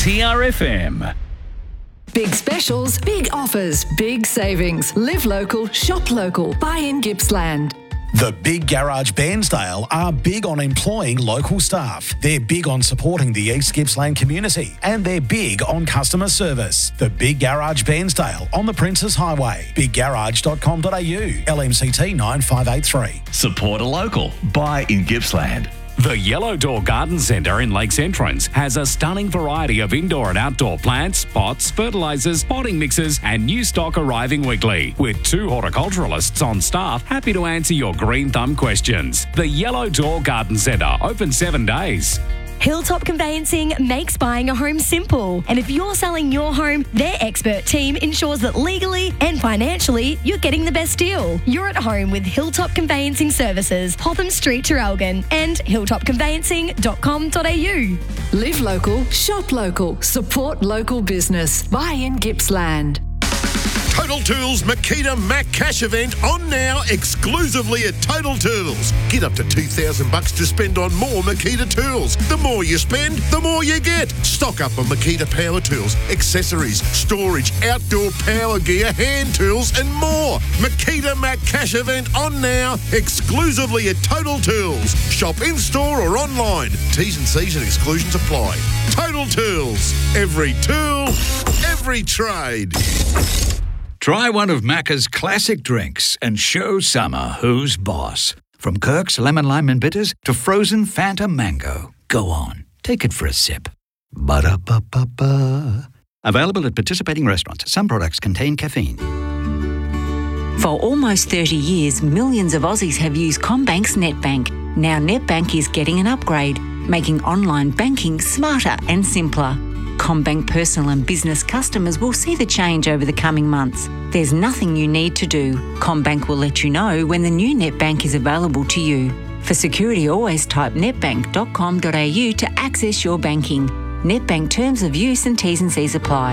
TRFM. Big specials, big offers, big savings. Live local, shop local. Buy in Gippsland. The Big Garage Bairnsdale are big on employing local staff. They're big on supporting the East Gippsland community, and they're big on customer service. The Big Garage Bairnsdale on the Princes Highway. biggarage.com.au, LMCT 9583. Support a local. Buy in Gippsland. The Yellow Door Garden Centre in Lakes Entrance has a stunning variety of indoor and outdoor plants, pots, fertilisers, potting mixes and new stock arriving weekly, with 2 horticulturalists on staff happy to answer your green thumb questions. The Yellow Door Garden Centre, open 7 days. Hilltop Conveyancing makes buying a home simple. And if you're selling your home, their expert team ensures that legally and financially you're getting the best deal. You're at home with Hilltop Conveyancing Services, Hotham Street, Traralgon, and hilltopconveyancing.com.au. Live local, shop local, support local business. Buy in Gippsland. Total Tools Makita Mac Cash event on now exclusively at Total Tools. Get up to $2,000 to spend on more Makita tools. The more you spend, the more you get. Stock up on Makita power tools, accessories, storage, outdoor power gear, hand tools and more. Makita Mac Cash event on now exclusively at Total Tools. Shop in-store or online. T's and C's and exclusions apply. Total Tools. Every tool, every trade. Try one of Macca's classic drinks and show summer who's boss. From Kirk's Lemon Lime and Bitters to frozen Fanta Mango. Go on, take it for a sip. Ba-da-ba-ba-ba. Available at participating restaurants. Some products contain caffeine. For almost 30 years, millions of Aussies have used CommBank's NetBank. Now NetBank is getting an upgrade, making online banking smarter and simpler. CommBank personal and business customers will see the change over the coming months. There's nothing you need to do. CommBank will let you know when the new NetBank is available to you. For security, always type netbank.com.au to access your banking. NetBank terms of use and T's and C's apply.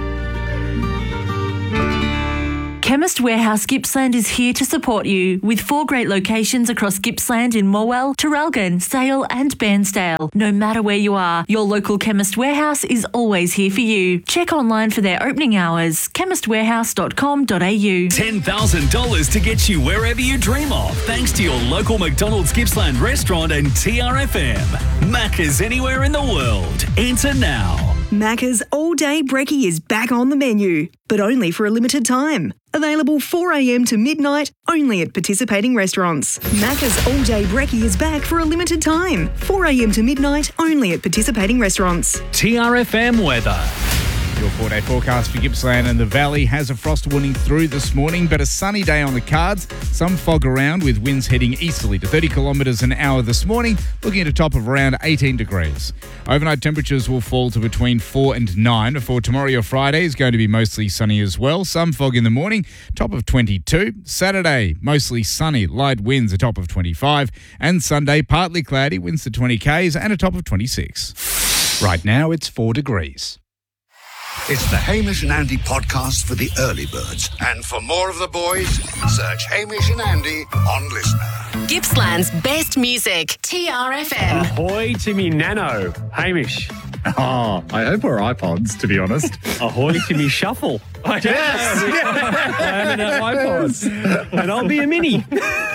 Chemist Warehouse Gippsland is here to support you with 4 great locations across Gippsland in Morwell, Traralgon, Sale and Bairnsdale. No matter where you are, your local Chemist Warehouse is always here for you. Check online for their opening hours, chemistwarehouse.com.au. $10,000 to get you wherever you dream of, thanks to your local McDonald's Gippsland restaurant and TRFM. Macca's anywhere in the world. Enter now. Macca's All Day Brekkie is back on the menu, but only for a limited time. Available 4 a.m. to midnight, only at participating restaurants. Macca's All Day Brekkie is back for a limited time. 4 a.m. to midnight, only at participating restaurants. TRFM weather. Your 4-day forecast for Gippsland and the Valley has a frost warning through this morning, but a sunny day on the cards. Some fog around with winds heading easterly to 30 kilometres an hour this morning, looking at a top of around 18 degrees. Overnight temperatures will fall to between 4 and 9 before tomorrow. Your Friday is going to be mostly sunny as well. Some fog in the morning, top of 22. Saturday, mostly sunny, light winds, a top of 25. And Sunday, partly cloudy, winds to 20 k's and a top of 26. Right now, it's 4 degrees. It's the Hamish and Andy podcast for the early birds. And for more of the boys, search Hamish and Andy on Listener. Gippsland's best music, TRFM. Ahoy to me nano, Hamish. Oh, I hope we're iPods, to be honest. Ahoy to me shuffle. Yes! I am an iPods. And I'll be a mini.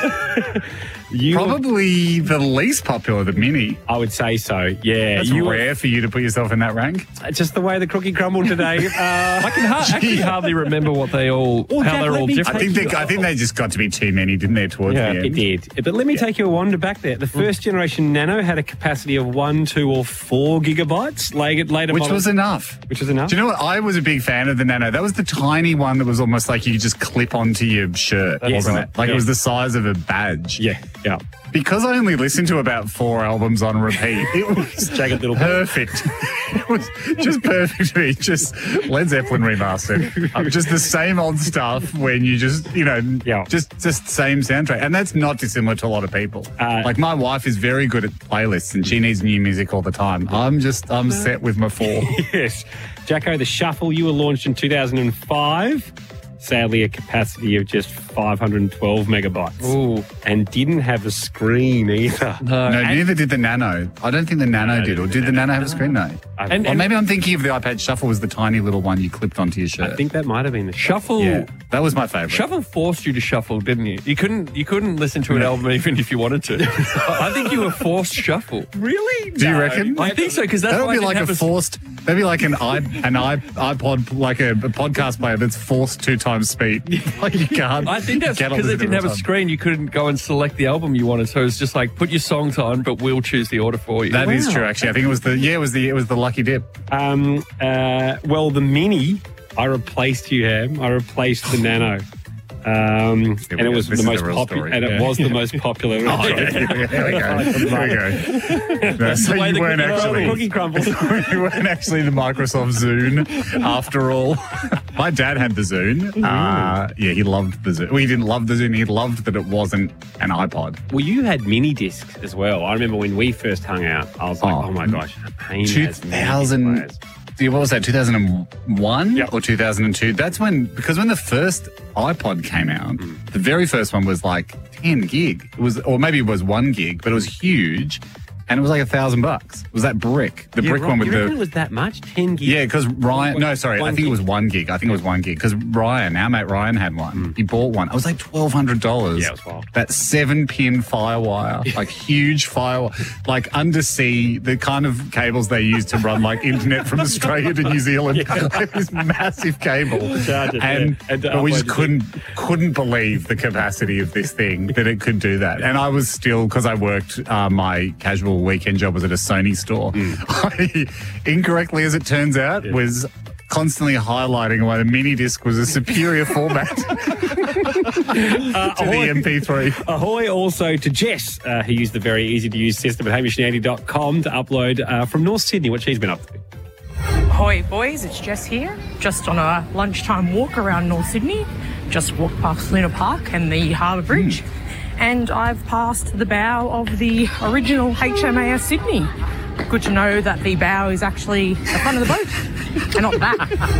Probably the least popular, the Mini. I would say so, yeah. That's rare for you to put yourself in that rank. Just the way the cookie crumbled today. I can actually hardly remember what they all, how they're all different. I think they just got to be too many, didn't they, towards the end? It did. But let me take you a wander back there. The first generation Nano had a capacity of 1, 2 or 4 gigabytes. Later Which was enough. Which was enough. Do you know what? I was a big fan of the Nano. That was the tiny one that was almost like you could just clip onto your shirt, wasn't it? Like it was the size of a badge. Yeah. Because I only listened to about 4 albums on repeat, it was jagged little perfect. It was just perfect to me. Just Led Zeppelin remastered. Just the same old stuff when you just same soundtrack. And that's not dissimilar to a lot of people. Like my wife is very good at playlists and she needs new music all the time. I'm set with my 4. Yes. Jacko, the Shuffle, you were launched in 2005. Sadly, a capacity of just 512 megabytes. Ooh. And didn't have a screen either. No, neither did the Nano. I don't think the Nano did. Or did the Nano have a screen? No. Or maybe I'm thinking of the iPad Shuffle was the tiny little one you clipped onto your shirt. I think that might have been the Shuffle. Yeah, that was my favourite. Shuffle forced you to shuffle, didn't you? You couldn't listen to an album even if you wanted to. I think you were forced shuffle. Really? Do you reckon? I think so, because that's that would why be I like didn't a have forced. That'd be like an iPod, like a podcast player that's forced 2 times speed. Like you can't. I think that's get on because this it didn't have a time. screen. You couldn't go and select the album you wanted. So it's just like put your songs on, but we'll choose the order for you. That is true. Actually, I think it was the lucky dip. Well, the Mini, I replaced I replaced the Nano. And it was the most popular. And it was the most popular. Oh, yeah, here we go. No, so you weren't actually. Cookie crumbles. You weren't actually the Microsoft Zune, after all. My dad had the Zune. Yeah, he loved the Zune. Well, he didn't love the Zune. He loved that it wasn't an iPod. Well, you had mini discs as well. I remember when we first hung out, I was like, oh my gosh, Pain has mini disc players. What was that, 2001 or 2002? That's when the first iPod came out, the very first one was like 10 gig. It was, or maybe it was 1 gig, but it was huge. And it was like $1,000. It was that brick, the brick one with you reckon it was that much? 10 gig? Yeah, because Ryan. No, sorry, I think it was 1 gig. I think it was 1 gig because Ryan, our mate Ryan, had one. He bought one. It was like $1,200. Yeah, it was wild. That 7-pin Firewire, like huge firewire, like undersea, the kind of cables they use to run like internet from Australia to New Zealand. Like this massive cable, but we just couldn't believe the capacity of this thing that it could do that. And I was still, because I worked my casual weekend job was at a Sony store. I, incorrectly as it turns out, was constantly highlighting why the mini disc was a superior format to the MP3. Ahoy also to Jess, who used the very easy to use system at hamishandandy.com to upload from North Sydney what she's been up to. Ahoy boys, it's Jess here. Just on a lunchtime walk around North Sydney. Just walked past Luna Park and the Harbour Bridge. And I've passed the bow of the original HMAS Sydney. Good to know that the bow is actually the front of the boat and not the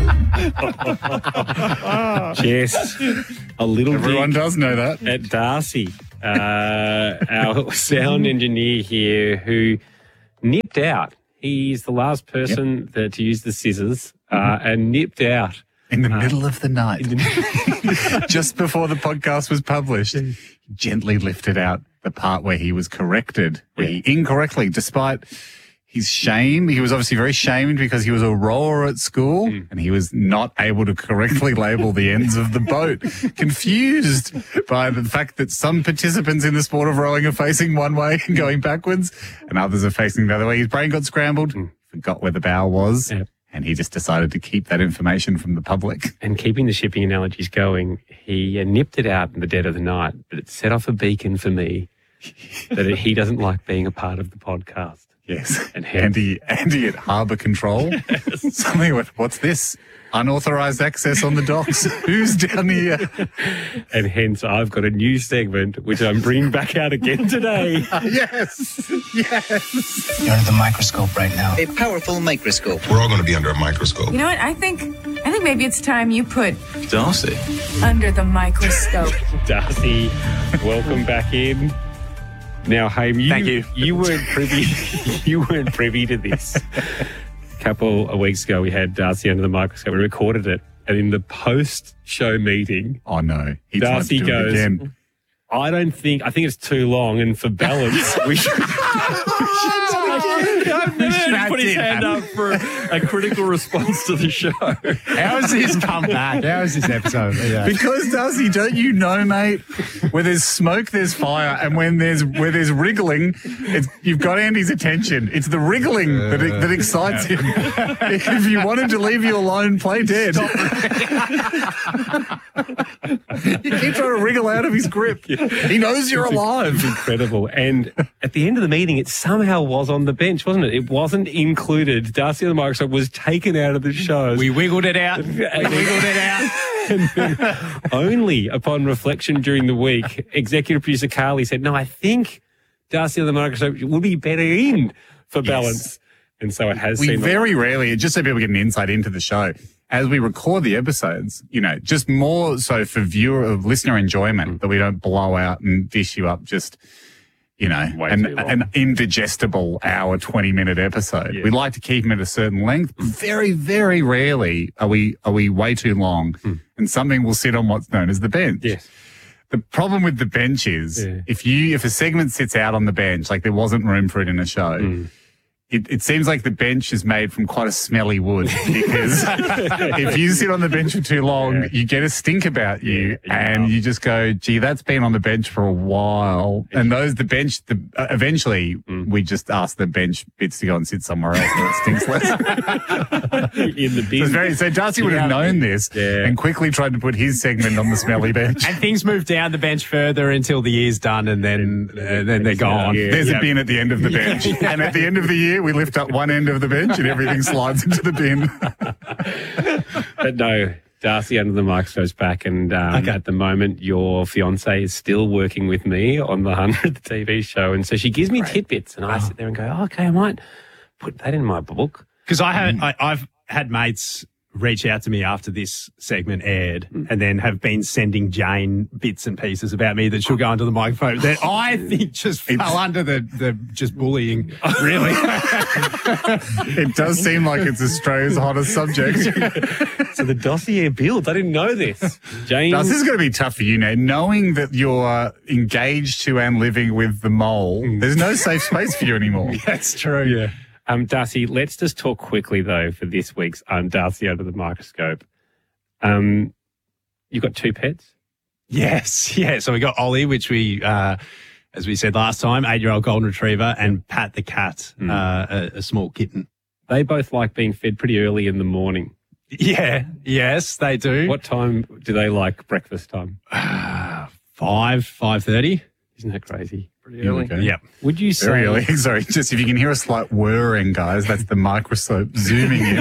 back. Jess, a little Everyone does know that. At Darcy, our sound engineer here, who nipped out. He's the last person to use the scissors and nipped out. In the middle of the night, just before the podcast was published, he gently lifted out the part where he was corrected, where he incorrectly, despite his shame, he was obviously very shamed because he was a rower at school and he was not able to correctly label the ends of the boat, confused by the fact that some participants in the sport of rowing are facing one way and going backwards and others are facing the other way. His brain got scrambled, forgot where the bow was. And he just decided to keep that information from the public. And keeping the shipping analogies going, he nipped it out in the dead of the night, but it set off a beacon for me that he doesn't like being a part of the podcast. Yes. And Andy at Harbour Control. Something with, what's this? Unauthorised access on the docks. Who's down here? And hence I've got a new segment, which I'm bringing back out again today. Yes. You're under the microscope right now. A powerful microscope. We're all going to be under a microscope. You know what? I think maybe it's time you put Darcy under the microscope. Darcy, welcome back in. Now, Haim, you weren't privy to this. A couple of weeks ago, we had Darcy under the microscope. We recorded it, and in the post-show meeting, oh no, Darcy goes, I think it's too long, and for balance, we should. I've never put his hand up for a critical response to the show. How has this come back? How is this episode? Yeah. Because, Darcy, don't you know, mate, where there's smoke, there's fire, and where there's wriggling, you've got Andy's attention. It's the wriggling that excites him. If you wanted to leave you alone, play dead. You keep trying to wriggle out of his grip. He knows you're alive. It's incredible. And at the end of the meeting, it somehow was on the bench, wasn't it? It wasn't included. Darcy on the microscope was taken out of the show. We wiggled it out. And then only upon reflection during the week, executive producer Carly said, no, I think Darcy on the microscope will be better in for balance. Yes. And so it has We very rarely, just so people get an insight into the show, as we record the episodes, just more so for listener enjoyment, that we don't blow out and dish you up just you know, an indigestible hour, 20-minute episode. Yeah. We like to keep them at a certain length. Very, very rarely are we way too long, and something will sit on what's known as the bench. Yes. The problem with the bench is if a segment sits out on the bench, like there wasn't room for it in a show, it seems like the bench is made from quite a smelly wood, because if you sit on the bench for too long, you get a stink about you, and you just go, gee, that's been on the bench for a while. And eventually we just ask the bench bits to go and sit somewhere else where it stinks less. In the bin. So Darcy would have known this and quickly tried to put his segment on the smelly bench. And things move down the bench further until the year's done, and then they're gone. There's a bin at the end of the bench. And at the end of the year, we lift up one end of the bench and everything slides into the bin. But no, Darcy Under the Microscope's back, and at the moment your fiancée is still working with me on the 100th TV show, and so she gives me tidbits, and I sit there and go, okay, I might put that in my book. Because I've had mates reach out to me after this segment aired and then have been sending Jane bits and pieces about me that she'll go onto the microphone that I think just fell under the just bullying, really. It does seem like it's Australia's hottest subject. So the dossier builds. I didn't know this. Jane. This is going to be tough for you now. Knowing that you're engaged to and living with the mole, there's no safe space for you anymore. That's true. Yeah. Darcy, let's just talk quickly, though, for this week's Darcy Under the Microscope. You've got 2 pets? Yes. Yeah. So we got Ollie, which we, as we said last time, 8-year-old golden retriever, and Pat the cat, a small kitten. They both like being fed pretty early in the morning. Yeah. Yes, they do. What time do they like breakfast time? 5:30. Isn't that crazy? Pretty early. Yep. Would you say... Very early. Sorry, just if you can hear a slight whirring, guys, that's the microscope zooming in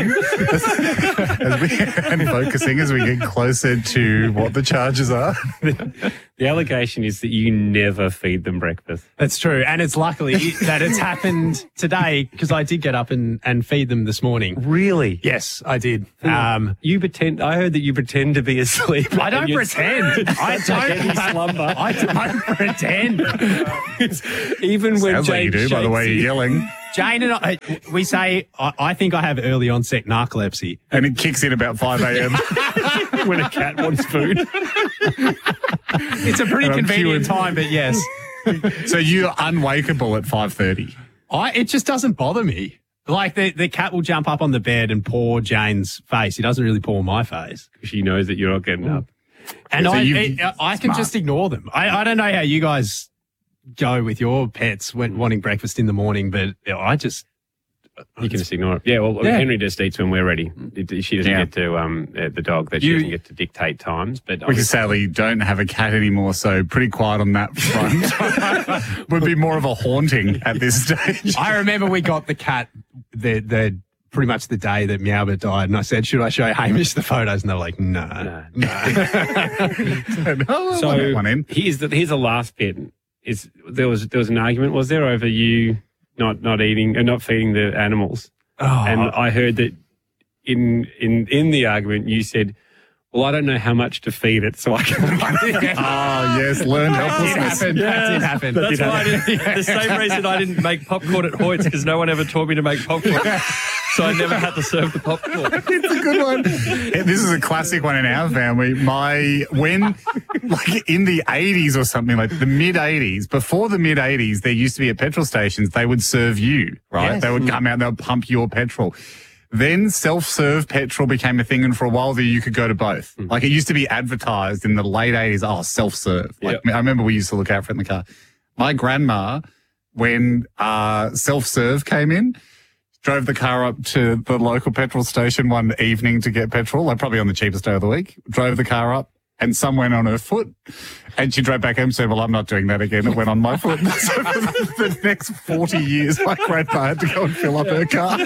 and focusing as we get closer to what the charges are. The allegation is that you never feed them breakfast. That's true. And it's luckily that it's happened today, because I did get up and feed them this morning. Really? Yes, I did. You pretend... I heard that you pretend to be asleep. I don't pretend. I don't pretend. Even when Sounds Jane like you do, by the way you're yelling. Jane and I, we say, I think I have early onset narcolepsy. And it kicks in about 5 a.m. when a cat wants food. It's a pretty convenient time, but yes. So you're unwakeable at 5:30? It just doesn't bother me. Like the cat will jump up on the bed and paw Jane's face. He doesn't really paw my face. She knows that you're not getting up. And So I can just ignore them. I don't know how you guys go with your pets when wanting breakfast in the morning, but I just... You can just ignore it. Yeah, well, Henry just eats when we're ready. She doesn't get to, the dog, that she doesn't get to dictate times. But We sadly don't have a cat anymore, so pretty quiet on that front. Would be more of a haunting at this stage. I remember we got the cat the pretty much the day that Meowbit died, and I said, should I show Hamish the photos? And they were like, no. So here's the last bit. There was an argument, was there, over you not eating and not feeding the animals? And I heard that in the argument you said, well, I don't know how much to feed it, so I can... yes, learned helplessness. That did happen. That's why the same reason I didn't make popcorn at Hoyt's, because no one ever taught me to make popcorn. So I never had to serve the popcorn. It's a good one. This is a classic one in our family. When in the 80s or something, like the mid-80s, before the mid-80s, there used to be at petrol stations, they would serve you, right? Yes. They would come out, they would pump your petrol. Then self-serve petrol became a thing, and for a while there you could go to both. Like it used to be advertised in the late 80s, self-serve. I remember we used to look out for it in the car. My grandma, when self-serve came in, drove the car up to the local petrol station one evening to get petrol, like probably on the cheapest day of the week, drove the car up, and some went on her foot. And she drove back home and said, well, I'm not doing that again. It went on my foot. So for the next 40 years, my grandpa had to go and fill up her car.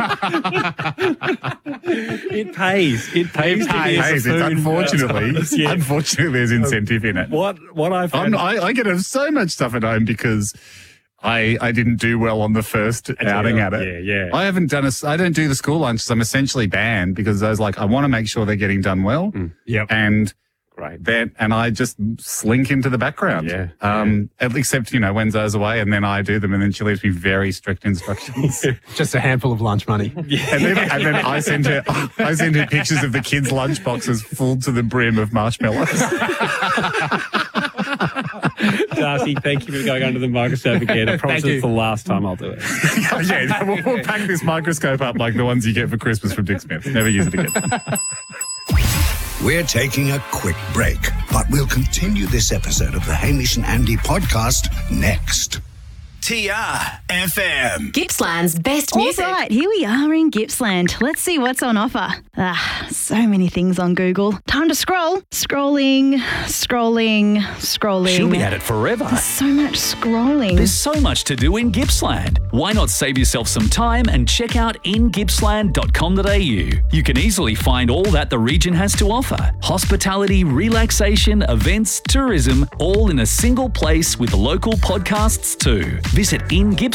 It pays. It pays. It's unfortunately, there's incentive in it. What I've had... I get so much stuff at home because I didn't do well on the first outing at it. Yeah. I don't do the school lunches. I'm essentially banned because I was like, I want to make sure they're getting done well. Yep. And Great. Then, and I just slink into the background. Except, when Zoe's away, and then I do them, and then she leaves me very strict instructions. Just a handful of lunch money. And then I send her pictures of the kids' lunch boxes full to the brim of marshmallows. Darcy, thank you for going under the microscope again. I promise it's the last time I'll do it. We'll pack this microscope up like the ones you get for Christmas from Dick Smith. Never use it again. We're taking a quick break, but we'll continue this episode of the Hamish and Andy podcast next. TRFM. Gippsland's best music. All right, here we are in Gippsland. Let's see what's on offer. So many things on Google. Time to scroll. Scrolling. She'll be at it forever. There's so much scrolling. There's so much to do in Gippsland. Why not save yourself some time and check out ingippsland.com.au? You can easily find all that the region has to offer. Hospitality, relaxation, events, tourism, all in a single place with local podcasts too. Visit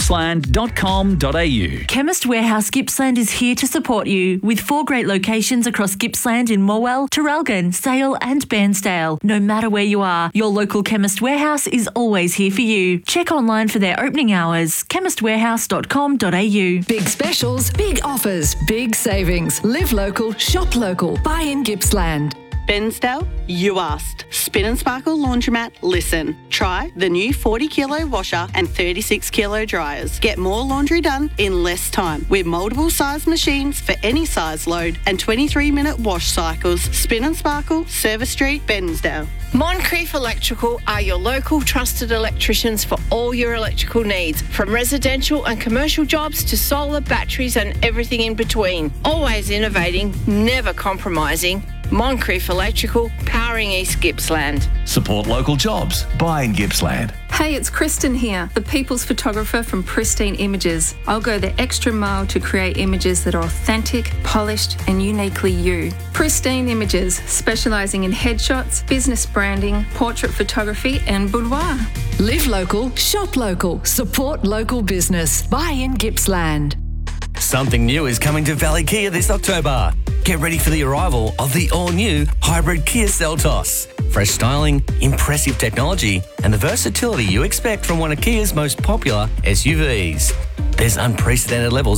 ingippsland.com.au. Chemist Warehouse Gippsland is here to support you with 4 great locations across Gippsland in Morwell, Traralgon, Sale and Bairnsdale. No matter where you are, your local Chemist Warehouse is always here for you. Check online for their opening hours, chemistwarehouse.com.au. Big specials, big offers, big savings. Live local, shop local. Buy in Gippsland. Bairnsdale, you asked. Spin and Sparkle Laundromat, listen. Try the new 40-kilo washer and 36-kilo dryers. Get more laundry done in less time with multiple size machines for any size load and 23-minute wash cycles. Spin and Sparkle, Service Street, Bairnsdale. Moncrief Electrical are your local trusted electricians for all your electrical needs, from residential and commercial jobs to solar, batteries and everything in between. Always innovating, never compromising. Moncrief Electrical, powering East Gippsland. Support local jobs. Buy in Gippsland. Hey, it's Kristen here, the people's photographer from Pristine Images. I'll go the extra mile to create images that are authentic, polished and uniquely you. Pristine Images, specialising in headshots, business branding, portrait photography and boudoir. Live local, shop local, support local business. Buy in Gippsland. Something new is coming to Valley Kia this October. Get ready for the arrival of the all-new hybrid Kia Seltos. Fresh styling, impressive technology, and the versatility you expect from one of Kia's most popular SUVs. There's unprecedented levels